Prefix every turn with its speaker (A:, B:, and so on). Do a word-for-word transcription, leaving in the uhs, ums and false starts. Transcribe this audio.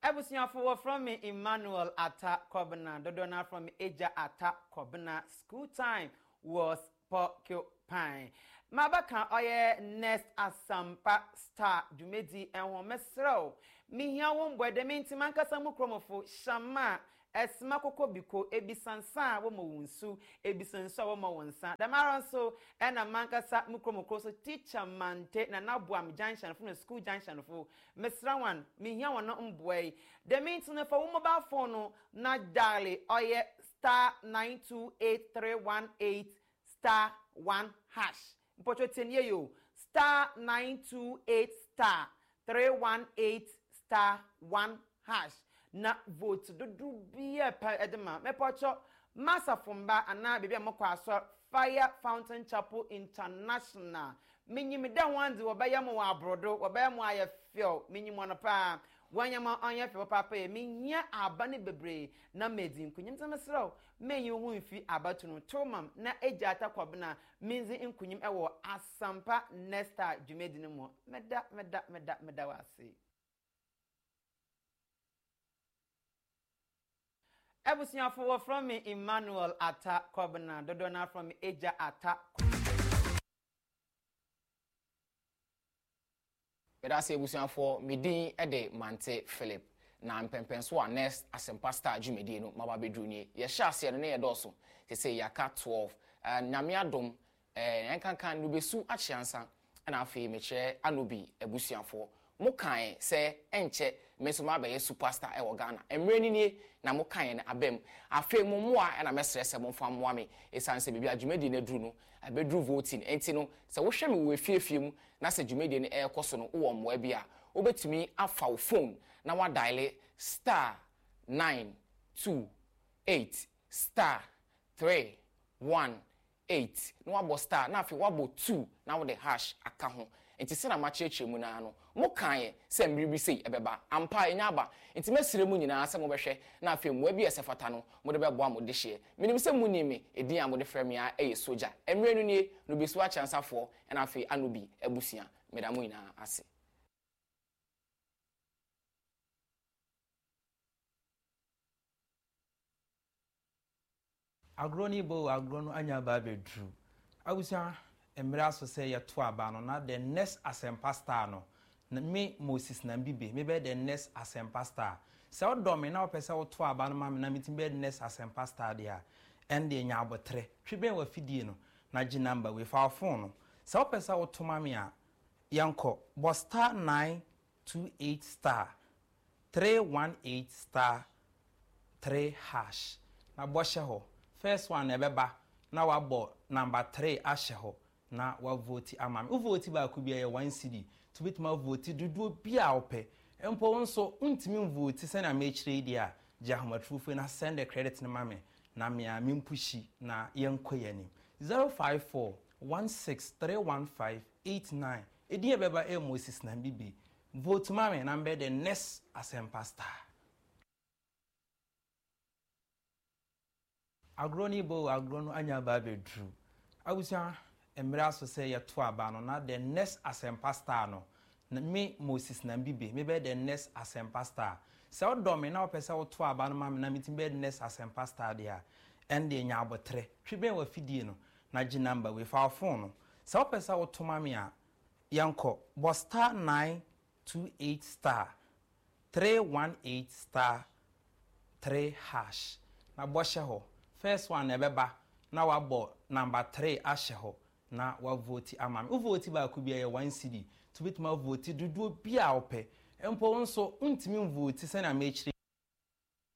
A: Ebusiafo from me Emmanuel Atta Kobna, Dodona from me Eja Atta Kobna. School time was porcupine. Mabaka oye next asampa star Jumedi and one mesro. Mi here one boy the main timanka samu kromofo shama. Esma koko biko ebisansa wo mo wunsu ebisansa wo mo wonsa da maranso e na mankasa mukromokro so teacher mante na naboam junction from the school junction fo mesrawan me hia wono mboy the means no for wo mobile phone no na dial oye star nine two eight three one eight star one hash mpocho tenye yo star nine two eight star three one eight star one hash na vote do do biye pa edema me pocho massa fumba ana bebia mokwa so Fire Fountain Chapel International minyi me da wanzi wo baya mo wa abrodo wo baya mo aye feel minyi mo no pa wanyama anya feel papa e minya abane bebre na medin kunyim tamesrew menyi hu mfi abatu no tomam na eja atakwabna minzi inkunyim ewo asampa nesta dwumedi no mo meda meda meda meda wase Ebusiafo from me Emmanuel Atta Kobna, Dodona from me Eja Atta.
B: Bedase ebusiafo medin ede Mante Philip na mpempenso a next asempa star Jumedi no maba bedru ni ye hya ase no ye doso te say yaka twelve nyame adom eh enkankan no besu achiansa na afi meche anobi ebusiafo mo kan se enche mesoma be superstar e wo Ghana emre ni ni na mo kan na abem afi mo mo a na mesre se mo fa mo ame esan se bibia Jumedi na dru no abedru voting enti no se wo hwe me wo efiefie mu na se Jumedi ne e koso no wo mo bia obetumi afa wo phone na wa dial star nine two eight star three one eight no wabo star na afi wabo two na wo the hash aka ho enti se na ma cheche mu na no mo kan se mbiribi sei ebeba ampa enya aba enti mesire mu nyina se mo behwe na afi mo abi esefata no mo de bebo amode hye minim se mu ni me edin amode frem ya eye soja emre no nie no besu a chansafo na afi anobi abusia medamu nyina ase
C: agroni bo agrono anya ba bedru abusia emra so say ye to aba no na the next asempa star no na me Moses na bibe me be the next asempa star se odo me na opese wo to aba no ma me na metim be the next asempa star dia and the nya abotre twiben wa fidie no na gi number we fa phone no se opese wo to ma me a yanko bo star nine two eight star three one eight star three hash na bo hye ho first one ebeba na wabo number three ahye ho na wa vote amam u vote ba ku bia ye one C D to bit ma vote dudu bia ope empo nso untimi vote se na me kire dia jahomatrufo na send the credit na mame na me a mempushi na yenkoyani zero five four one six three one five eight nine edi ebeba e Moses na bibi vote mame na be the next asempa star agroni bo agrono anya ba bedru abusia emra so say ye to aba no na the next asempa star no na me Moses na bibe me be the next asempa star se odo me na opese wo to aba no ma me na metim be the next asempa star dia and the nya abotre twiben wa fidie no na gi number we fa phone no se opese wo to ma me a yanko bo star nine two eight star three one eight star three hash na bo hye ho first one ebeba na wabo number three ahye ho na wa vote amam u vote ba ku bia ye one C D to bit ma vote dudu bia ope empo nso untimi vote se na me kire